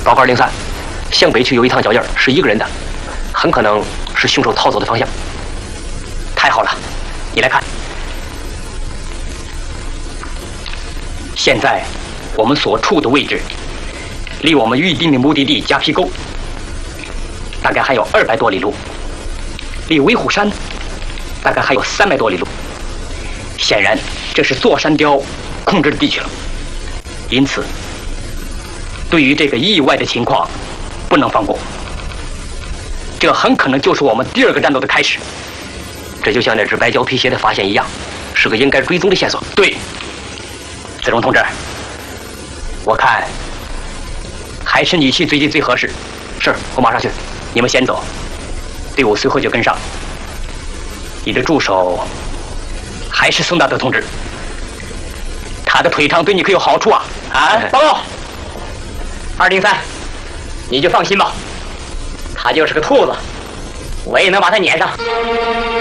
报告203，向北区有一趟脚印，是一个人的，很可能是凶手逃走的方向。太好了，你来看。现在我们所处的位置，离我们预定的目的地夹皮沟大概还有200多里路，离威虎山大概还有300多里路。显然，这是座山雕控制的地区了。因此，对于这个意外的情况，不能放过。这很可能就是我们第2个战斗的开始。这就像那只白胶皮鞋的发现一样，是个应该追踪的线索。对，子荣同志，我看还是你去追击最合适。是，我马上去。你们先走，队伍随后就跟上。你的助手还是宋大德同志，他的腿长对你可有好处啊！啊，报告，203，你就放心吧，他就是个兔子，我也能把他撵上。